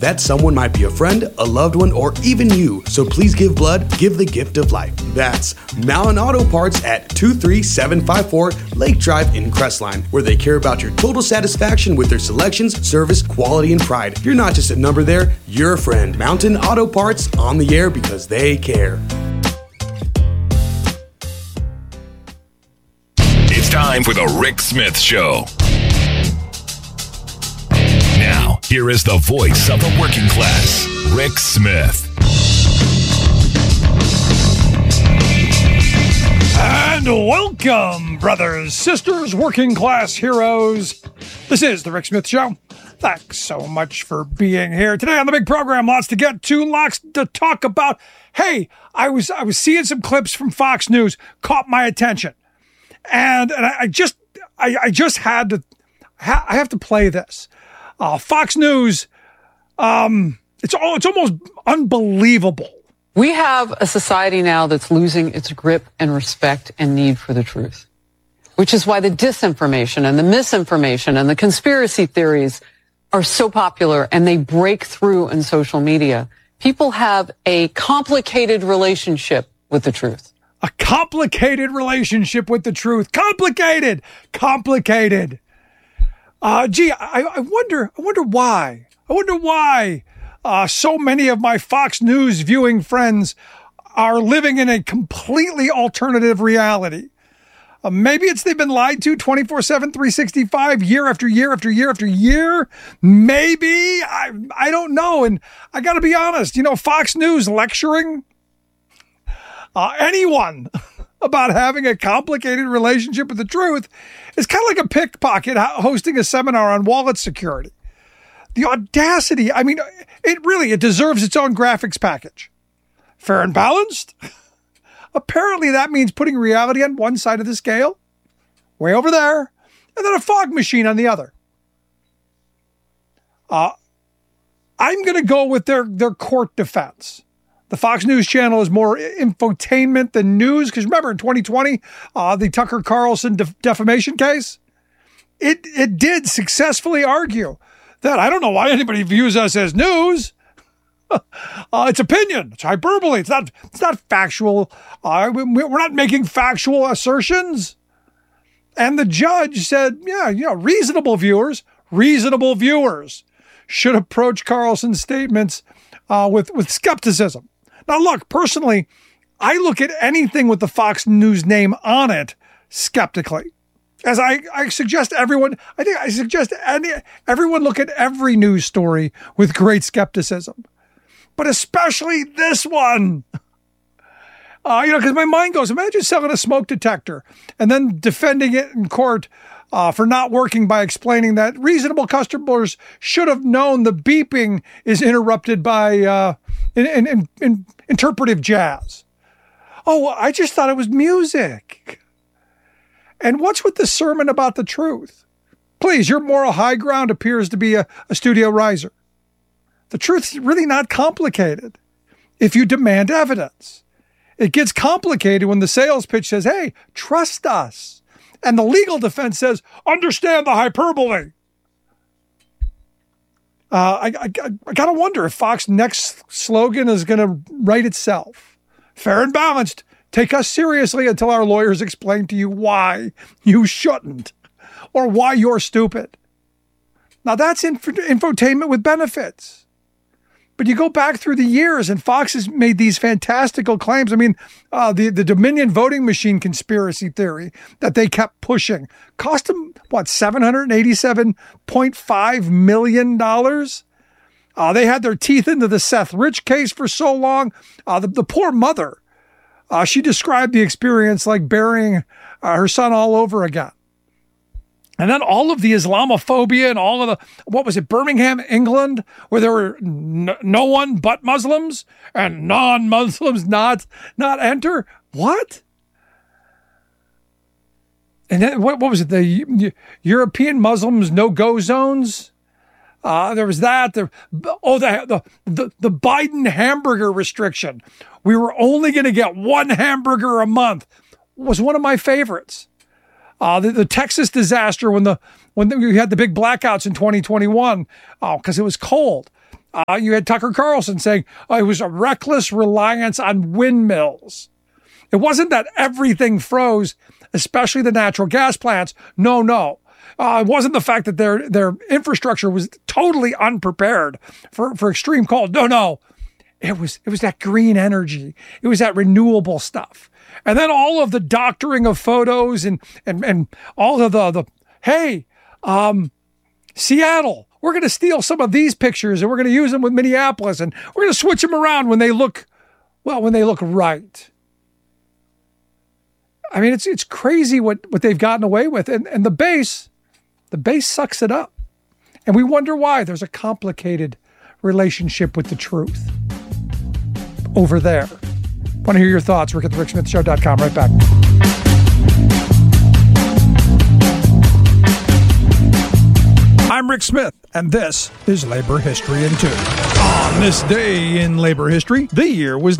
That someone might be a friend, a loved one, or even you. So please give blood, give the gift of life. That's Mallon Auto Parts at 23754 Lake Drive in Crestline, where they care about your total satisfaction with their selections, service, quality, and pride. You're not just a number there, you're a friend. Mountain Auto Parts, on the air because they care. It's time for the Rick Smith Show. Now, here is the voice of the working class, Rick Smith. And welcome, brothers, sisters, working class heroes. This is the Rick Smith Show. Thanks so much for being here today on the big program. Lots to get to, lots to talk about. Hey, I was seeing some clips from Fox News, caught my attention, and I just had to. I have to play this. Fox News. It's almost unbelievable. We have a society now that's losing its grip and respect and need for the truth, which is why the disinformation and the misinformation and the conspiracy theories are so popular and they break through in social media. People have a complicated relationship with the truth. A complicated relationship with the truth. Complicated. I wonder why. I wonder why so many of my Fox News viewing friends are living in a completely alternative reality. Maybe it's they've been lied to 24/7, 365, year after year after year after year. Maybe. I don't know. And I got to be honest, Fox News lecturing anyone about having a complicated relationship with the truth is kind of like a pickpocket hosting a seminar on wallet security. The audacity, it deserves its own graphics package. Fair and balanced? Apparently that means putting reality on one side of the scale, way over there, and then a fog machine on the other. I'm going to go with their court defense. The Fox News channel is more infotainment than news. Because remember, in 2020, the Tucker Carlson defamation case, it did successfully argue that I don't know why anybody views us as news. It's opinion. It's hyperbole. It's not factual. We're not making factual assertions. And the judge said, reasonable viewers should approach Carlson's statements with skepticism. Now, look, personally, I look at anything with the Fox News name on it skeptically. As I suggest everyone look at every news story with great skepticism. But especially this one. Because my mind goes, imagine selling a smoke detector and then defending it in court for not working by explaining that reasonable customers should have known the beeping is interrupted by interpretive jazz. Oh, I just thought it was music. And what's with the sermon about the truth? Please, your moral high ground appears to be a studio riser. The truth's really not complicated if you demand evidence. It gets complicated when the sales pitch says, hey, trust us. And the legal defense says, understand the hyperbole. I got to wonder if Fox's next slogan is going to write itself. Fair and balanced. Take us seriously until our lawyers explain to you why you shouldn't or why you're stupid. Now that's infotainment with benefits. But you go back through the years and Fox has made these fantastical claims. The Dominion voting machine conspiracy theory that they kept pushing cost them, $787.5 million? They had their teeth into the Seth Rich case for so long. The poor mother, she described the experience like burying her son all over again. And then all of the Islamophobia and all of Birmingham, England, where there were no one but Muslims and non-Muslims not enter? What? And then what was it? The European Muslims no-go zones? There was that. The Biden hamburger restriction. We were only going to get one hamburger a month. Was one of my favorites. The Texas disaster when we had the big blackouts in 2021, because it was cold. You had Tucker Carlson saying it was a reckless reliance on windmills. It wasn't that everything froze, especially the natural gas plants. No. It wasn't the fact that their infrastructure was totally unprepared for extreme cold. No. It was that green energy. It was that renewable stuff. And then all of the doctoring of photos and all of the Seattle, we're going to steal some of these pictures and we're going to use them with Minneapolis and we're going to switch them around when they look right. I mean, it's crazy what they've gotten away with. And the base sucks it up. And we wonder why. There's a complicated relationship with the truth over there. Want to hear your thoughts? Rick at thericksmithshow.com. Right back. I'm Rick Smith, and this is Labor History in 2. On this day in labor history, the year was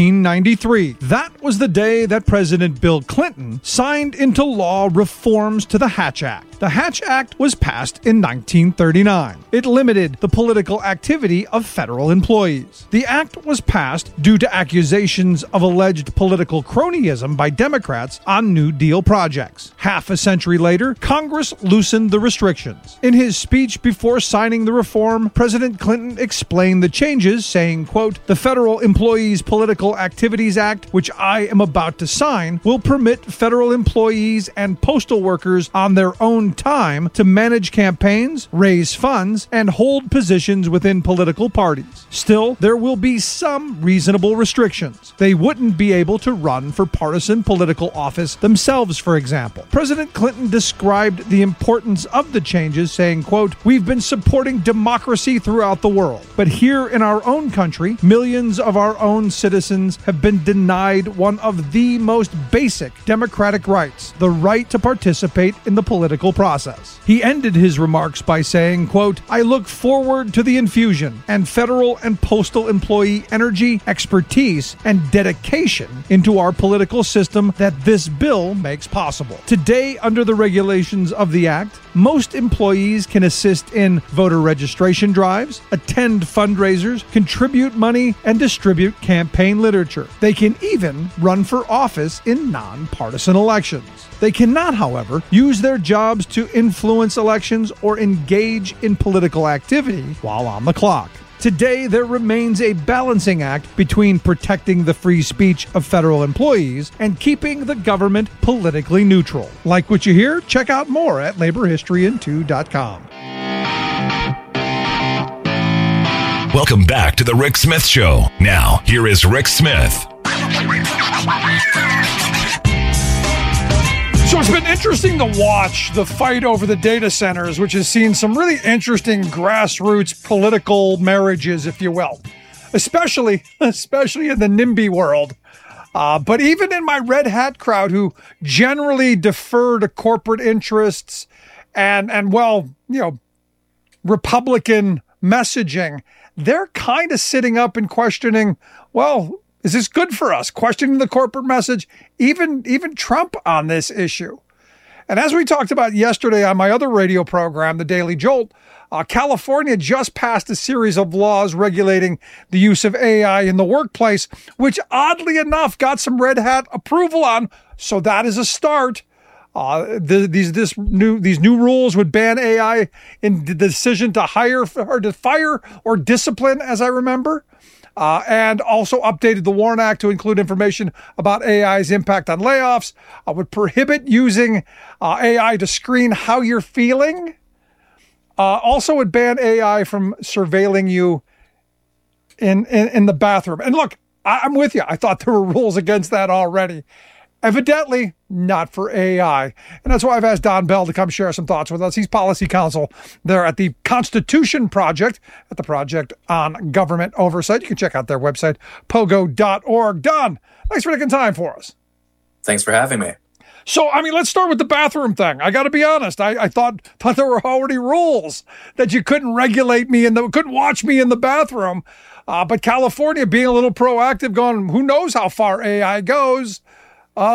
1993. That was the day that President Bill Clinton signed into law reforms to the Hatch Act. The Hatch Act was passed in 1939. It limited the political activity of federal employees. The act was passed due to accusations of alleged political cronyism by Democrats on New Deal projects. Half a century later, Congress loosened the restrictions. In his speech before signing the reform, President Clinton explained the changes, saying, quote, "The Federal Employees Political Activities Act, which I am about to sign, will permit federal employees and postal workers on their own time to manage campaigns, raise funds, and hold positions within political parties. Still, there will be some reasonable restrictions. They wouldn't be able to run for partisan political office themselves, for example." President Clinton described the importance of the changes, saying, quote, "We've been supporting democracy throughout the world, but here in our own country, millions of our own citizens have been denied one of the most basic democratic rights, the right to participate in the political process." He ended his remarks by saying, quote, "I look forward to the infusion and federal and postal employee energy, expertise, and dedication into our political system that this bill makes possible." Today, under the regulations of the Act, most employees can assist in voter registration drives, attend fundraisers, contribute money, and distribute campaign literature. They can even run for office in nonpartisan elections. They cannot, however, use their jobs to influence elections or engage in political activity while on the clock. Today, there remains a balancing act between protecting the free speech of federal employees and keeping the government politically neutral. Like what you hear? Check out more at laborhistoryin2.com. Welcome back to The Rick Smith Show. Now, here is Rick Smith. So it's been interesting to watch the fight over the data centers, which has seen some really interesting grassroots political marriages, if you will, especially in the NIMBY world. But even in my Red Hat crowd, who generally defer to corporate interests and Republican messaging, they're kind of sitting up and questioning, well, is this good for us? Questioning the corporate message, even Trump on this issue. And as we talked about yesterday on my other radio program, The Daily Jolt, California just passed a series of laws regulating the use of AI in the workplace, which oddly enough got some Red Hat approval on. So that is a start. These new rules would ban AI in the decision to hire or to fire or discipline, as I remember. And also updated the WARN Act to include information about AI's impact on layoffs, would prohibit using AI to screen how you're feeling. Also would ban AI from surveilling you in the bathroom. And look, I'm with you. I thought there were rules against that already. Evidently, not for AI. And that's why I've asked Don Bell to come share some thoughts with us. He's policy counsel there at the Constitution Project, at the Project on Government Oversight. You can check out their website, pogo.org. Don, thanks for taking time for us. Thanks for having me. So, let's start with the bathroom thing. I got to be honest. I thought there were already rules that you couldn't regulate me couldn't watch me in the bathroom. But California being a little proactive, going, who knows how far AI goes.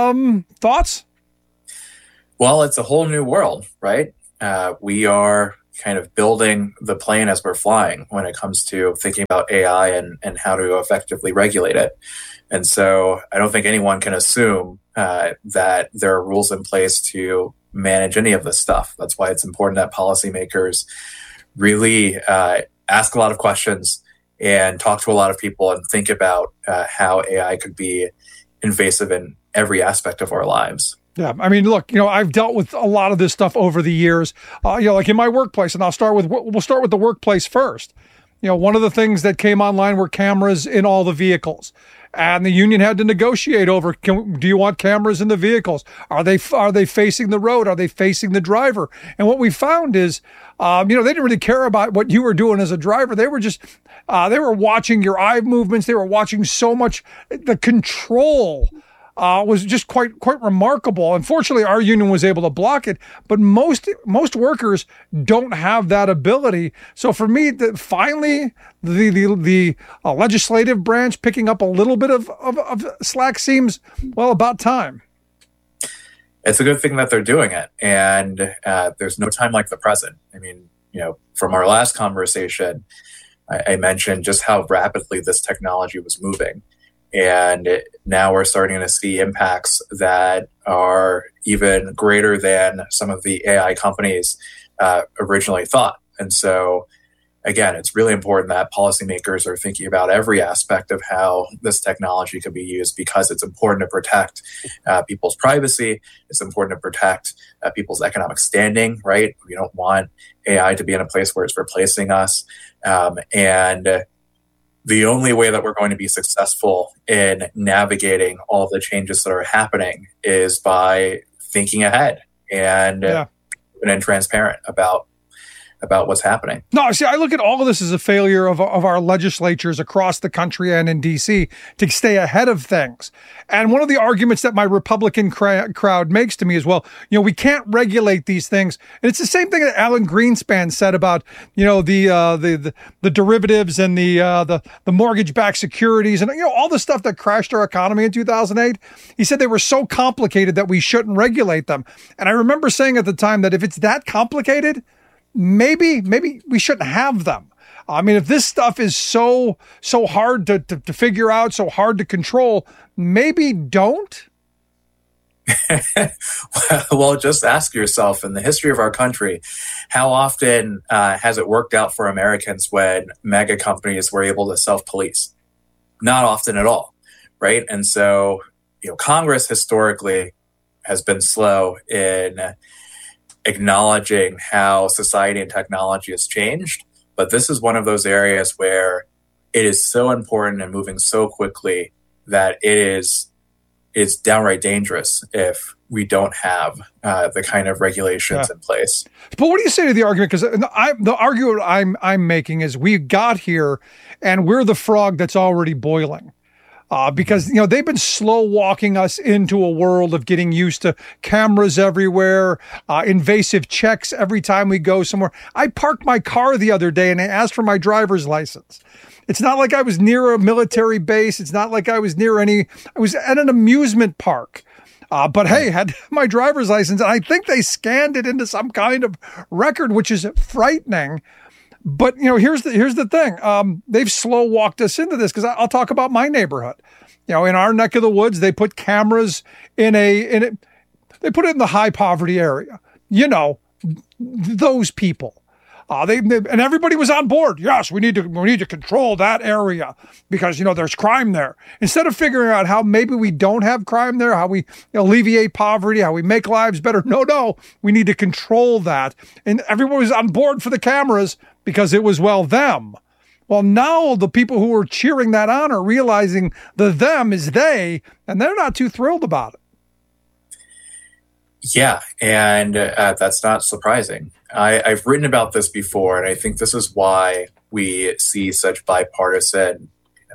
Thoughts? Well, it's a whole new world, right? We are kind of building the plane as we're flying when it comes to thinking about AI and how to effectively regulate it. And so I don't think anyone can assume that there are rules in place to manage any of this stuff. That's why it's important that policymakers really ask a lot of questions and talk to a lot of people and think about how AI could be invasive in every aspect of our lives. Yeah, I mean, look, I've dealt with a lot of this stuff over the years, like in my workplace, and we'll start with the workplace first. One of the things that came online were cameras in all the vehicles, and the union had to negotiate over: do you want cameras in the vehicles? Are they facing the road? Are they facing the driver? And what we found is, they didn't really care about what you were doing as a driver. They were just they were watching your eye movements. They were watching so much. The control was just quite remarkable. Unfortunately, our union was able to block it, but most workers don't have that ability. So for me, finally, the legislative branch picking up a little bit of slack seems, about time. It's a good thing that they're doing it, and there's no time like the present. I mean, from our last conversation, I mentioned just how rapidly this technology was moving. And now we're starting to see impacts that are even greater than some of the AI companies originally thought. And so, again, it's really important that policymakers are thinking about every aspect of how this technology could be used, because it's important to protect people's privacy. It's important to protect people's economic standing, right? We don't want AI to be in a place where it's replacing us. And the only way that we're going to be successful in navigating all the changes that are happening is by thinking ahead and and transparent about what's happening. No, see, I look at all of this as a failure of our legislatures across the country and in D.C. to stay ahead of things. And one of the arguments that my Republican crowd makes to me is, we can't regulate these things. And it's the same thing that Alan Greenspan said about, the derivatives and the mortgage-backed securities and all the stuff that crashed our economy in 2008. He said they were so complicated that we shouldn't regulate them. And I remember saying at the time that if it's that complicated, maybe we shouldn't have them. I mean, if this stuff is so hard to figure out, so hard to control, maybe don't. Well, just ask yourself, in the history of our country, how often has it worked out for Americans when mega companies were able to self-police? Not often at all, right? And so, Congress historically has been slow in acknowledging how society and technology has changed. But this is one of those areas where it is so important and moving so quickly that it's downright dangerous if we don't have the kind of regulations in place. But what do you say to the argument? Because the argument I'm making is we got here and we're the frog that's already boiling. Because, they've been slow walking us into a world of getting used to cameras everywhere, invasive checks every time we go somewhere. I parked my car the other day and I asked for my driver's license. It's not like I was near a military base. It's not like I was I was at an amusement park. But hey, had my driver's license, and I think they scanned it into some kind of record, which is frightening. But, here's the thing. They've slow walked us into this, because I'll talk about my neighborhood. In our neck of the woods, they put cameras they put it in the high poverty area. Those people. And everybody was on board. Yes, we need to control that area because, there's crime there. Instead of figuring out how maybe we don't have crime there, how we alleviate poverty, how we make lives better. No, we need to control that. And everyone was on board for the cameras because it was, them. Well, now the people who are cheering that on are realizing the them is they, and they're not too thrilled about it. Yeah, and that's not surprising. I've written about this before, and I think this is why we see such bipartisan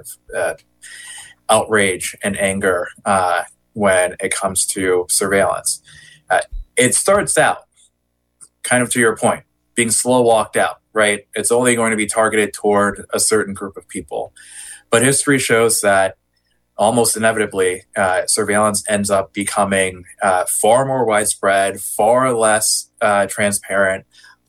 outrage and anger when it comes to surveillance. It starts out, kind of to your point, being slow walked out, right? It's only going to be targeted toward a certain group of people. But history shows that almost inevitably, surveillance ends up becoming far more widespread, far less transparent,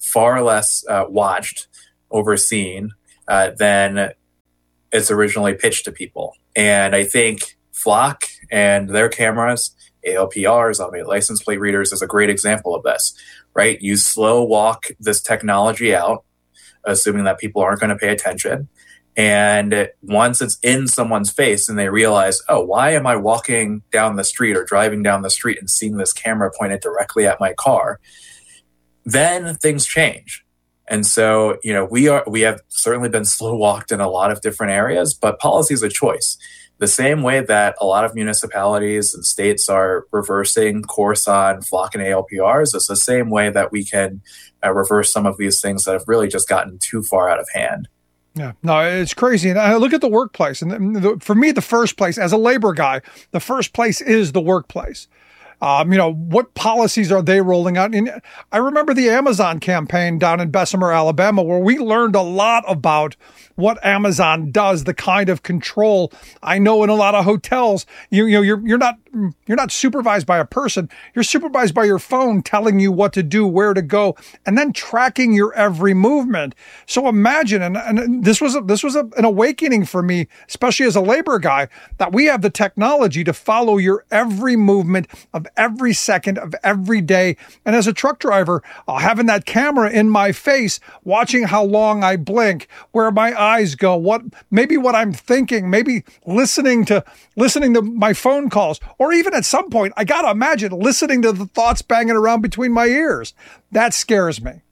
far less watched, overseen than it's originally pitched to people. And I think Flock and their cameras, ALPRs, automated license plate readers, is a great example of this, right? You slow walk this technology out, assuming that people aren't going to pay attention. And once it's in someone's face and they realize, oh, why am I walking down the street or driving down the street and seeing this camera pointed directly at my car? Then things change. And so, we have certainly been slow walked in a lot of different areas, but policy is a choice. The same way that a lot of municipalities and states are reversing course on Flock and ALPRs, it's the same way that we can reverse some of these things that have really just gotten too far out of hand. Yeah, no, it's crazy. And I look at the workplace, and for me, the first place, as a labor guy, the first place is the workplace. What policies are they rolling out? And I remember the Amazon campaign down in Bessemer, Alabama, where we learned a lot about what Amazon does, the kind of control. I know in a lot of hotels, you're not supervised by a person. You're supervised by your phone telling you what to do, where to go, and then tracking your every movement. So imagine, and this was an awakening for me, especially as a labor guy, that we have the technology to follow your every movement of every second of every day. And as a truck driver, having that camera in my face, watching how long I blink, where my eyes go, what I'm thinking, maybe listening to my phone calls, or even at some point, I got to imagine listening to the thoughts banging around between my ears. That scares me.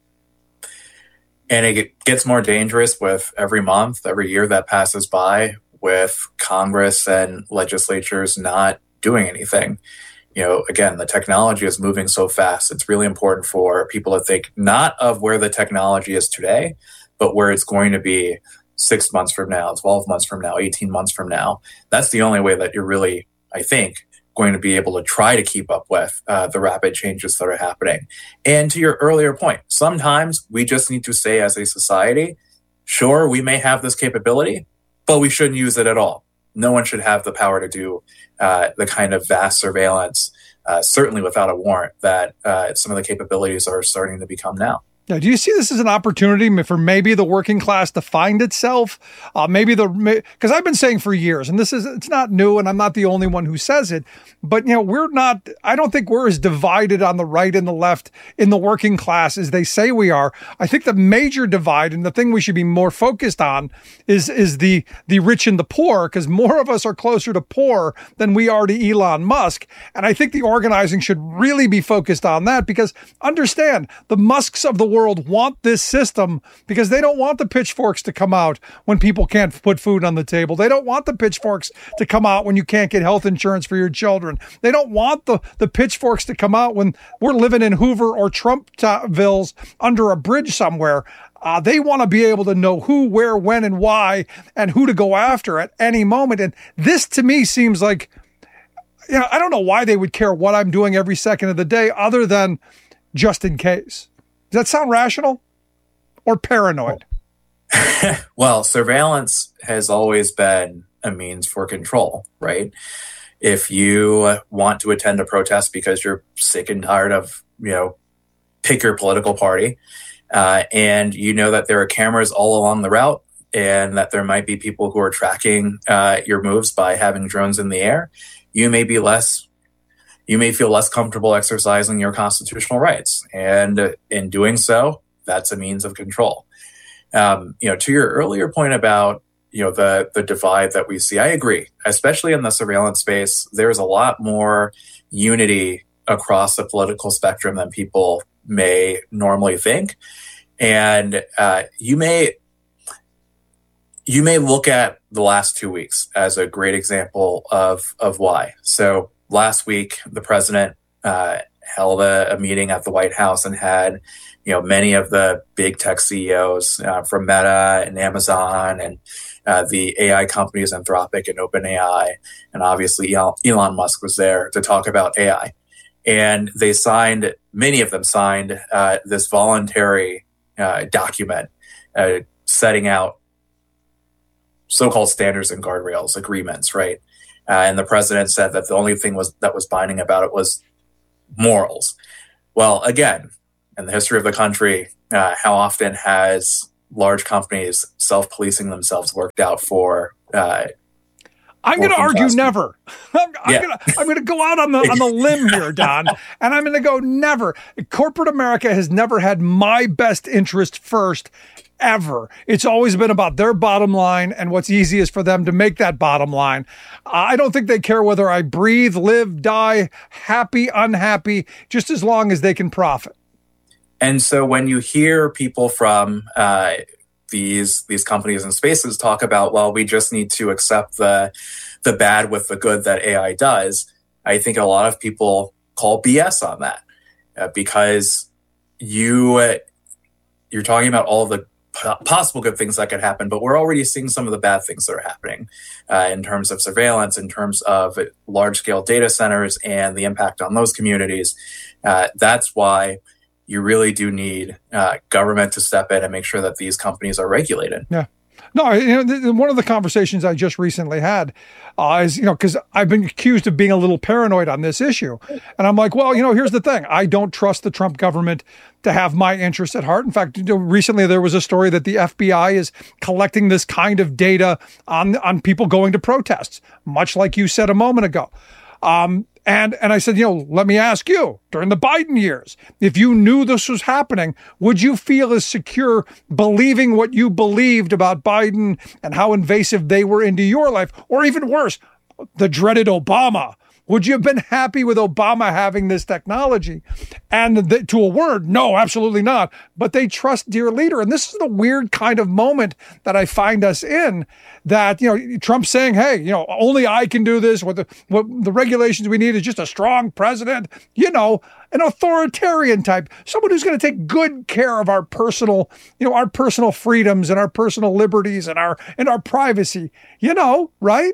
And it gets more dangerous with every month, every year that passes by, with Congress and legislatures not doing anything. Again, the technology is moving so fast. It's really important for people to think not of where the technology is today, but where it's going to be 6 months from now, 12 months from now, 18 months from now. That's the only way that you're really, I think, going to be able to try to keep up with the rapid changes that are happening. And to your earlier point, sometimes we just need to say as a society, sure, we may have this capability, but we shouldn't use it at all. No one should have the power to do the kind of vast surveillance, certainly without a warrant, that some of the capabilities are starting to become now. Yeah, do you see this as an opportunity for maybe the working class to find itself? Because I've been saying for years, and it's not new, and I'm not the only one who says it, but I don't think we're as divided on the right and the left in the working class as they say we are. I think the major divide, and the thing we should be more focused on, is the rich and the poor, because more of us are closer to poor than we are to Elon Musk. And I think the organizing should really be focused on that, because understand, the Musks of the world want this system because they don't want the pitchforks to come out when people can't put food on the table. They don't want the pitchforks to come out when you can't get health insurance for your children. They don't want the pitchforks to come out when we're living in Hoover or Trumpvilles under a bridge somewhere. They want to be able to know who, where, when, and why, and who to go after at any moment. And this, to me, seems like, I don't know why they would care what I'm doing every second of the day other than just in case. Does that sound rational or paranoid? Well, surveillance has always been a means for control, right? If you want to attend a protest because you're sick and tired of, pick your political party, and you know that there are cameras all along the route and that there might be people who are tracking your moves by having drones in the air, you may feel less comfortable exercising your constitutional rights. And in doing so, that's a means of control. To your earlier point about, the divide that we see, I agree, especially in the surveillance space, there's a lot more unity across the political spectrum than people may normally think. And you may look at the last 2 weeks as a great example of why. So last week, the president held a meeting at the White House and had, many of the big tech CEOs from Meta and Amazon and the AI companies, Anthropic and OpenAI, and obviously Elon Musk was there to talk about AI. And many of them signed this voluntary document setting out so-called standards and guardrails, agreements, right? And the president said that the only thing that was binding about it was morals. Well, again, in the history of the country, how often has large companies self-policing themselves worked out for I'm going to argue never. I'm going to go out on the limb here, Don, and I'm going to go never. Corporate America has never had my best interest first, ever. It's always been about their bottom line and what's easiest for them to make that bottom line. I don't think they care whether I breathe, live, die, happy, unhappy, just as long as they can profit. And so when you hear people from these companies and spaces talk about, well, we just need to accept the bad with the good that AI does, I think a lot of people call BS on that because you're talking about all of the possible good things that could happen, but we're already seeing some of the bad things that are happening in terms of surveillance, in terms of large-scale data centers and the impact on those communities. That's why you really do need government to step in and make sure that these companies are regulated. Yeah. No, one of the conversations I just recently had is, because I've been accused of being a little paranoid on this issue. And I'm like, well, here's the thing. I don't trust the Trump government to have my interests at heart. In fact, recently there was a story that the FBI is collecting this kind of data on people going to protests, much like you said a moment ago. And I said, let me ask you, during the Biden years, if you knew this was happening, would you feel as secure believing what you believed about Biden and how invasive they were into your life? Or even worse, the dreaded Obama? Would you have been happy with Obama having this technology? And to a word, no, absolutely not. But they trust dear leader. And this is the weird kind of moment that I find us in, that, Trump's saying, hey, only I can do this. What the regulations we need is just a strong president, an authoritarian type, someone who's going to take good care of our personal freedoms and our personal liberties and our privacy, right?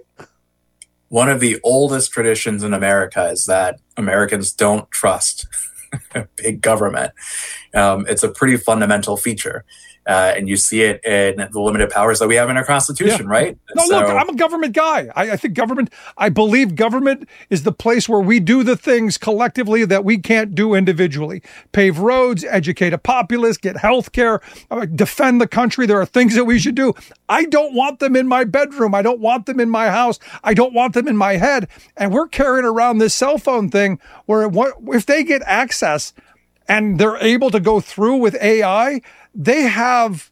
One of the oldest traditions in America is that Americans don't trust big government. It's a pretty fundamental feature. And you see it in the limited powers that we have in our Constitution, right? Look, I'm a government guy. I think I believe government is the place where we do the things collectively that we can't do individually. Pave roads, educate a populace, get health care, defend the country. There are things that we should do. I don't want them in my bedroom. I don't want them in my house. I don't want them in my head. And we're carrying around this cell phone thing where if they get access and they're able to go through with AI, they have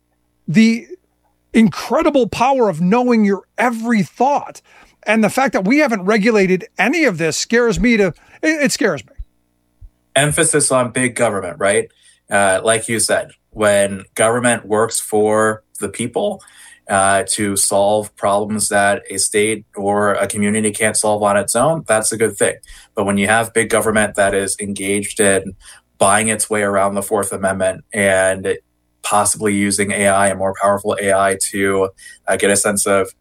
the incredible power of knowing your every thought. And the fact that we haven't regulated any of this scares me. It scares me. Emphasis on big government, right? Like you said, when government works for the people to solve problems that a state or a community can't solve on its own, that's a good thing. But when you have big government that is engaged in buying its way around the Fourth Amendment and possibly using AI and more powerful AI to get a sense of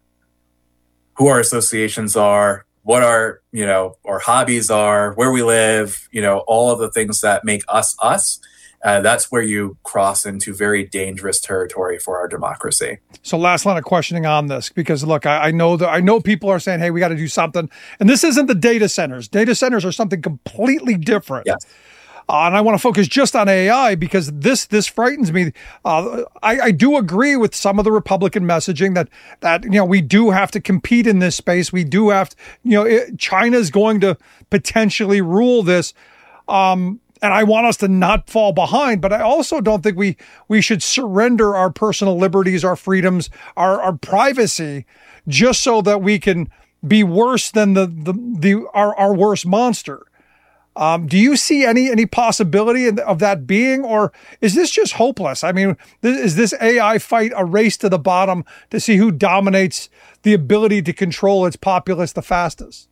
who our associations are, what our hobbies are, where we live, all of the things that make us us. That's where you cross into very dangerous territory for our democracy. So last line of questioning on this, because look, I know people are saying, hey, we got to do something. And this isn't the data centers. Data centers are something completely different. Yes. And I want to focus just on AI because this frightens me. I do agree with some of the Republican messaging that we do have to compete in this space. We do have to, China's going to potentially rule this. And I want us to not fall behind, but I also don't think we should surrender our personal liberties, our freedoms, our privacy, just so that we can be worse than our worst monster. Do you see any possibility of that being, or is this just hopeless? I mean, is this AI fight a race to the bottom to see who dominates the ability to control its populace the fastest?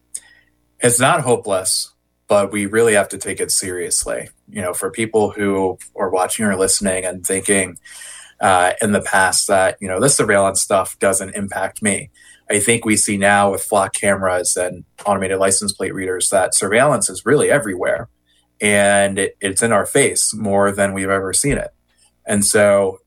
It's not hopeless, but we really have to take it seriously. For people who are watching or listening and thinking in the past that, this surveillance stuff doesn't impact me. I think we see now with flock cameras and automated license plate readers that surveillance is really everywhere, and it's in our face more than we've ever seen it. And so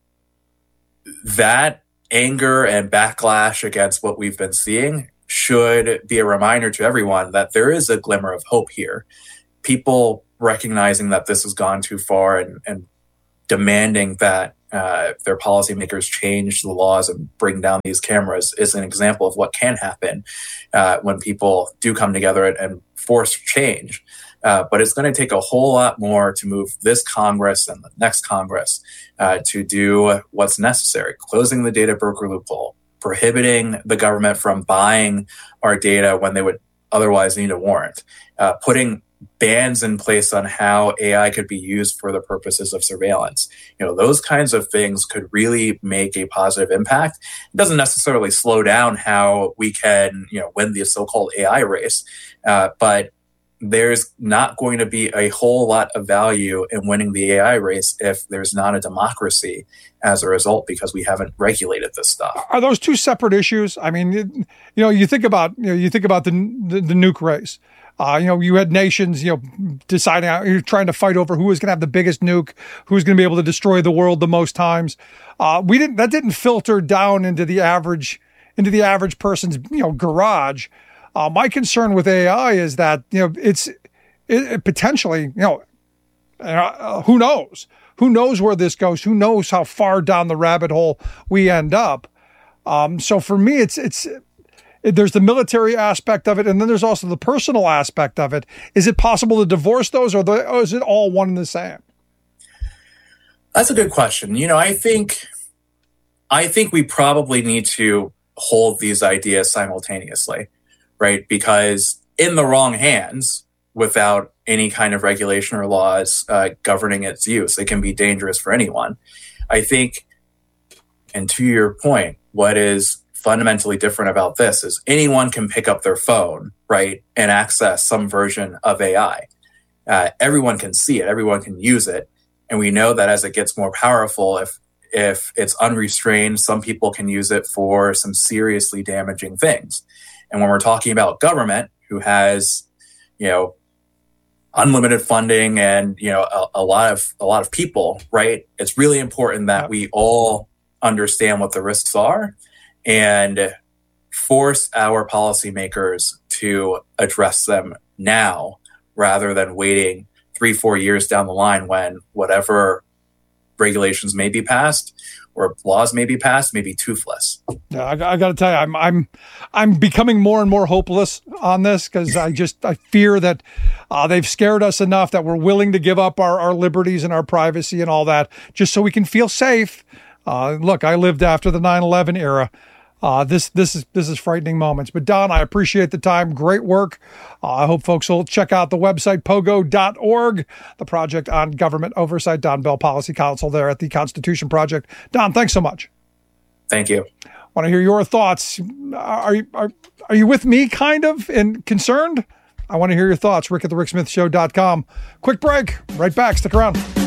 that anger and backlash against what we've been seeing should be a reminder to everyone that there is a glimmer of hope here. People recognizing that this has gone too far and demanding that their policymakers change the laws and bring down these cameras is an example of what can happen when people do come together and force change. But it's going to take a whole lot more to move this Congress and the next Congress to do what's necessary. Closing the data broker loophole, prohibiting the government from buying our data when they would otherwise need a warrant, putting bans in place on how AI could be used for the purposes of surveillance. Those kinds of things could really make a positive impact. It doesn't necessarily slow down how we can, win the so-called AI race, but there's not going to be a whole lot of value in winning the AI race if there's not a democracy as a result, because we haven't regulated this stuff. Are those two separate issues? I mean, you think about the nuke race. You had nations, deciding, you're trying to fight over who was going to have the biggest nuke, who's going to be able to destroy the world the most times. That didn't filter down into the average person's, garage. My concern with AI is that, it potentially, who knows? Who knows where this goes? Who knows how far down the rabbit hole we end up? So for me, there's the military aspect of it, and then there's also the personal aspect of it. Is it possible to divorce those, or is it all one and the same? That's a good question. I think we probably need to hold these ideas simultaneously, right? Because in the wrong hands, without any kind of regulation or laws governing its use, it can be dangerous for anyone. I think, and to your point, what is fundamentally different about this is anyone can pick up their phone, right, and access some version of AI. Everyone can see it, everyone can use it, and we know that as it gets more powerful, if it's unrestrained, some people can use it for some seriously damaging things. And when we're talking about government, who has, unlimited funding and a lot of people, right, it's really important that we all understand what the risks are and force our policymakers to address them now rather than waiting 3-4 years down the line when whatever regulations may be passed or laws may be passed may be toothless. Yeah, I got to tell you, I'm becoming more and more hopeless on this, because I fear that they've scared us enough that we're willing to give up our liberties and our privacy and all that just so we can feel safe. Look, I lived after the 9/11 era. This is frightening moments. But Don, I appreciate the time. Great work. I hope folks will check out the website, pogo.org, the Project on Government Oversight. Don Bell, Policy Counsel there at the Constitution Project. Don, thanks so much. Thank you. Want to hear your thoughts. Are you with me, kind of, and concerned? I want to hear your thoughts. Rick at the RickSmithShow.com. Quick break. Right back. Stick around.